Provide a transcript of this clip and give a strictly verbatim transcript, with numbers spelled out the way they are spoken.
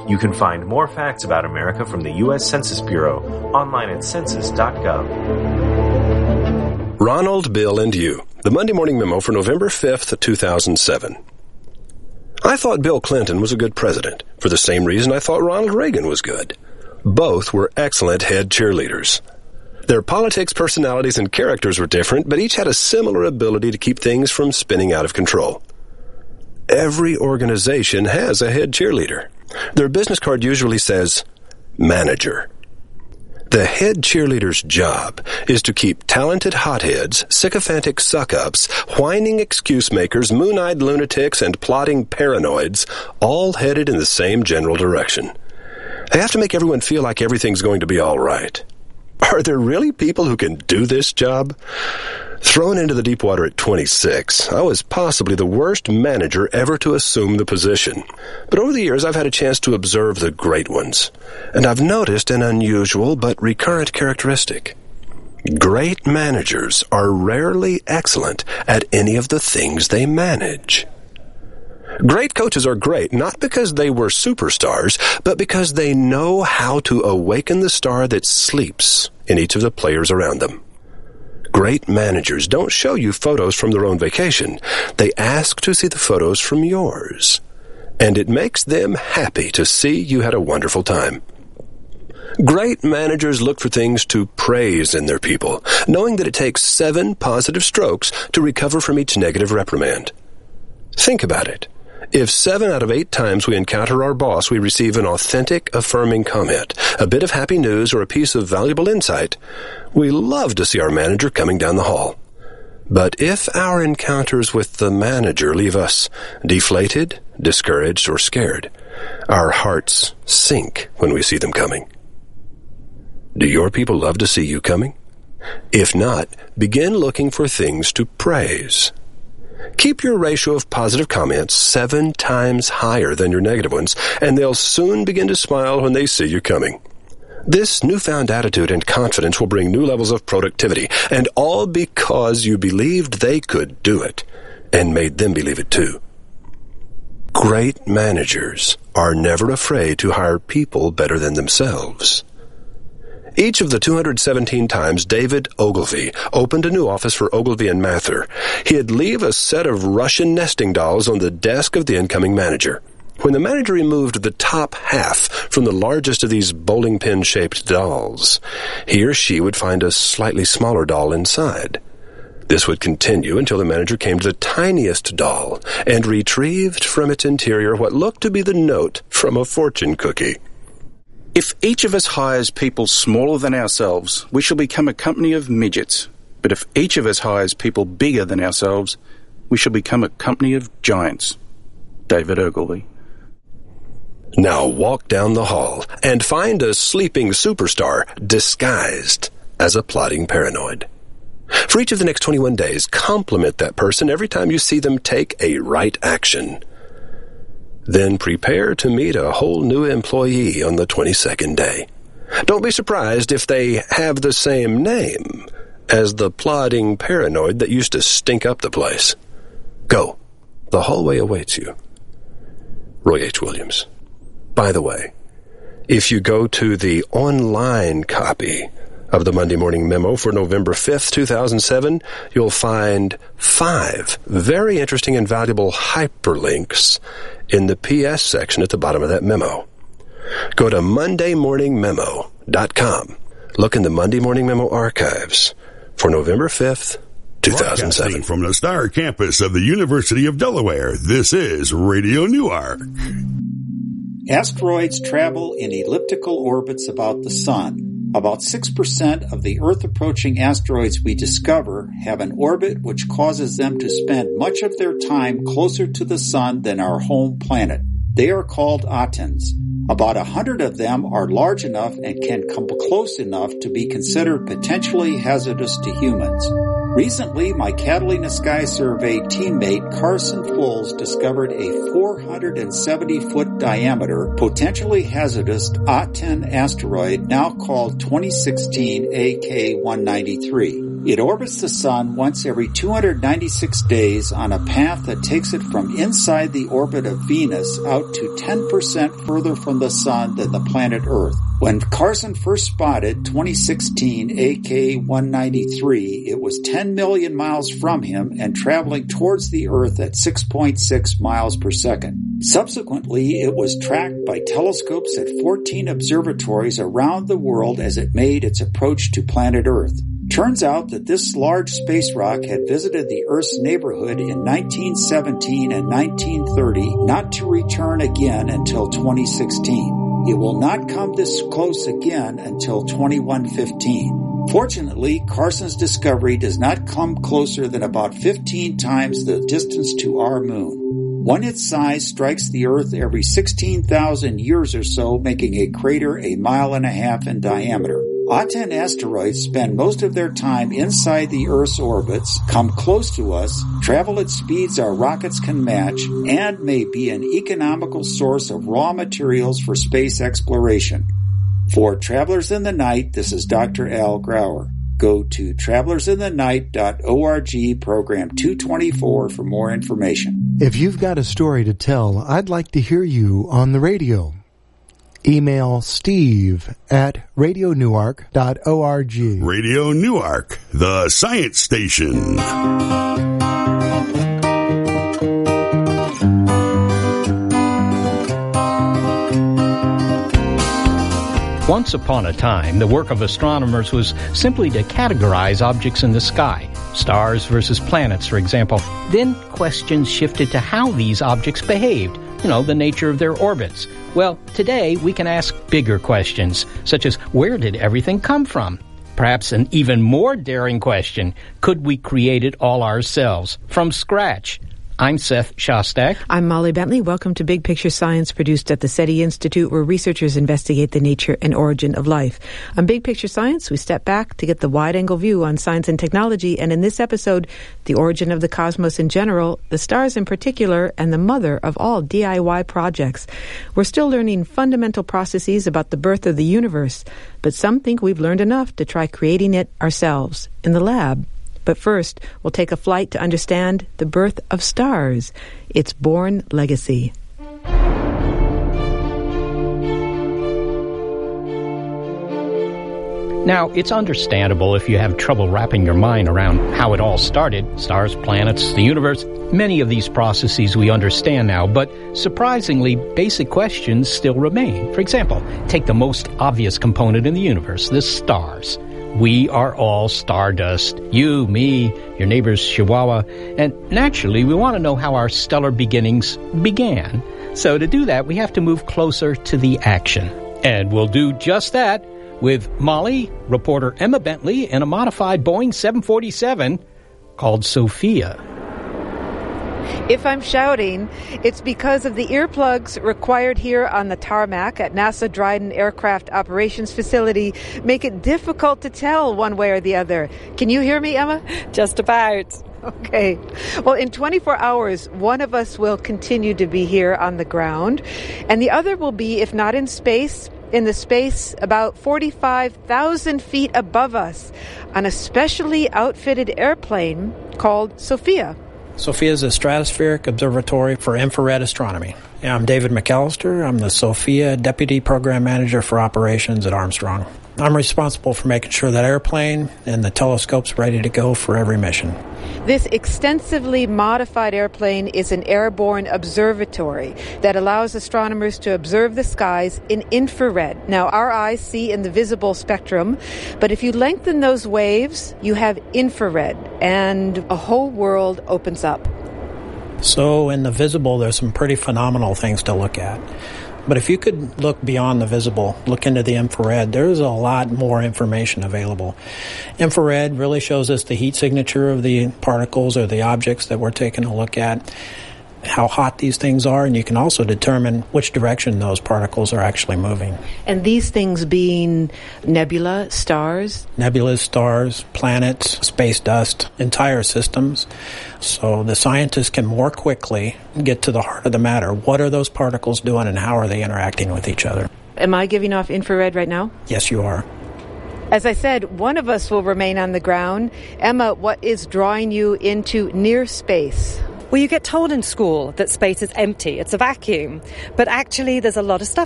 You can find more facts about America from the U S Census Bureau online at census dot gov. Ronald, Bill, and you. The Monday Morning Memo for November fifth, two thousand seven. I thought Bill Clinton was a good president, for the same reason I thought Ronald Reagan was good. Both were excellent head cheerleaders. Their politics, personalities, and characters were different, but each had a similar ability to keep things from spinning out of control. Every organization has a head cheerleader. Their business card usually says, manager. The head cheerleader's job is to keep talented hotheads, sycophantic suck-ups, whining excuse-makers, moon-eyed lunatics, and plotting paranoids all headed in the same general direction. They have to make everyone feel like everything's going to be all right. Are there really people who can do this job? Thrown into the deep water at twenty-six, I was possibly the worst manager ever to assume the position. But over the years, I've had a chance to observe the great ones, and I've noticed an unusual but recurrent characteristic. Great managers are rarely excellent at any of the things they manage. Great coaches are great not because they were superstars, but because they know how to awaken the star that sleeps in each of the players around them. Great managers don't show you photos from their own vacation. They ask to see the photos from yours. And it makes them happy to see you had a wonderful time. Great managers look for things to praise in their people, knowing that it takes seven positive strokes to recover from each negative reprimand. Think about it. If seven out of eight times we encounter our boss, we receive an authentic, affirming comment, a bit of happy news, or a piece of valuable insight, we love to see our manager coming down the hall. But if our encounters with the manager leave us deflated, discouraged, or scared, our hearts sink when we see them coming. Do your people love to see you coming? If not, begin looking for things to praise. Keep your ratio of positive comments seven times higher than your negative ones, and they'll soon begin to smile when they see you coming. This newfound attitude and confidence will bring new levels of productivity, and all because you believed they could do it and made them believe it too. Great managers are never afraid to hire people better than themselves. Each of the two hundred seventeen times David Ogilvy opened a new office for Ogilvy and Mather, he'd leave a set of Russian nesting dolls on the desk of the incoming manager. When the manager removed the top half from the largest of these bowling pin-shaped dolls, he or she would find a slightly smaller doll inside. This would continue until the manager came to the tiniest doll and retrieved from its interior what looked to be the note from a fortune cookie. If each of us hires people smaller than ourselves, we shall become a company of midgets. But if each of us hires people bigger than ourselves, we shall become a company of giants. David Ogilvy. Now walk down the hall and find a sleeping superstar disguised as a plotting paranoid. For each of the next twenty-one days, compliment that person every time you see them take a right action. Then prepare to meet a whole new employee on the twenty-second day. Don't be surprised if they have the same name as the plodding paranoid that used to stink up the place. Go. The hallway awaits you. Roy H. Williams. By the way, if you go to the online copy of the Monday Morning Memo for November fifth, two thousand seven, you'll find five very interesting and valuable hyperlinks in the P S section at the bottom of that memo. Go to monday morning memo dot com. Look in the Monday Morning Memo archives for November fifth, two thousand seven. Broadcasting from the Star Campus of the University of Delaware, this is Radio Newark. Asteroids travel in elliptical orbits about the Sun. About six percent of the Earth-approaching asteroids we discover have an orbit which causes them to spend much of their time closer to the Sun than our home planet. They are called Atens. About a hundred of them are large enough and can come close enough to be considered potentially hazardous to humans. Recently, my Catalina Sky Survey teammate Carson Fools discovered a four hundred seventy foot diameter, potentially hazardous Aten asteroid now called twenty sixteen A K one ninety-three. It orbits the Sun once every two hundred ninety-six days on a path that takes it from inside the orbit of Venus out to ten percent further from the Sun than the planet Earth. When Carson first spotted twenty sixteen A K one ninety-three, it was ten million miles from him and traveling towards the Earth at six point six miles per second. Subsequently, it was tracked by telescopes at fourteen observatories around the world as it made its approach to planet Earth. Turns out that this large space rock had visited the Earth's neighborhood in nineteen seventeen and nineteen thirty, not to return again until twenty sixteen. It will not come this close again until twenty-one fifteen. Fortunately, Carson's discovery does not come closer than about fifteen times the distance to our moon. When its size strikes the Earth every sixteen thousand years or so, making a crater a mile and a half in diameter. Aten asteroids spend most of their time inside the Earth's orbits, come close to us, travel at speeds our rockets can match, and may be an economical source of raw materials for space exploration. For Travelers in the Night, this is Doctor Al Grauer. Go to travelers in the night dot org, program two twenty-four for more information. If you've got a story to tell, I'd like to hear you on the radio. Email Steve at radio newark dot org. Radio Newark, the science station. Once upon a time, the work of astronomers was simply to categorize objects in the sky, stars versus planets, for example. Then questions shifted to how these objects behaved, you know, the nature of their orbits. Well, today we can ask bigger questions, such as where did everything come from? Perhaps an even more daring question, could we create it all ourselves, from scratch? I'm Seth Shostak. I'm Molly Bentley. Welcome to Big Picture Science, produced at the SETI Institute, where researchers investigate the nature and origin of life. On Big Picture Science, we step back to get the wide-angle view on science and technology, and in this episode, the origin of the cosmos in general, the stars in particular, and the mother of all D I Y projects. We're still learning fundamental processes about the birth of the universe, but some think we've learned enough to try creating it ourselves in the lab. But first, we'll take a flight to understand the birth of stars, its born legacy. Now, it's understandable if you have trouble wrapping your mind around how it all started. Stars, planets, the universe. Many of these processes we understand now, but surprisingly, basic questions still remain. For example, take the most obvious component in the universe, the stars. We are all stardust. You, me, your neighbor's chihuahua. And naturally, we want to know how our stellar beginnings began. So to do that, we have to move closer to the action. And we'll do just that with Molly, reporter Emma Bentley, and a modified Boeing seven forty-seven called Sophia. If I'm shouting, it's because of the earplugs required here on the tarmac at NASA Dryden Aircraft Operations Facility make it difficult to tell one way or the other. Can you hear me, Emma? Just about. Okay. Well, in twenty-four hours, one of us will continue to be here on the ground, and the other will be, if not in space, in the space about forty-five thousand feet above us on a specially outfitted airplane called Sophia. Sophia is a stratospheric observatory for infrared astronomy. I'm David McAllister. I'm the Sophia Deputy Program Manager for Operations at Armstrong. I'm responsible for making sure that airplane and the telescope's ready to go for every mission. This extensively modified airplane is an airborne observatory that allows astronomers to observe the skies in infrared. Now, our eyes see in the visible spectrum, but if you lengthen those waves, you have infrared, and a whole world opens up. So in the visible, there's some pretty phenomenal things to look at. But if you could look beyond the visible, look into the infrared, there's a lot more information available. Infrared really shows us the heat signature of the particles or the objects that we're taking a look at, how hot these things are, and you can also determine which direction those particles are actually moving. And these things being nebula, stars? Nebulas, stars, planets, space dust, entire systems. So the scientists can more quickly get to the heart of the matter. What are those particles doing and how are they interacting with each other? Am I giving off infrared right now? Yes, you are. As I said, one of us will remain on the ground. Emma, what is drawing you into near space? Well, you get told in school that space is empty, it's a vacuum. But actually, there's a lot of stuff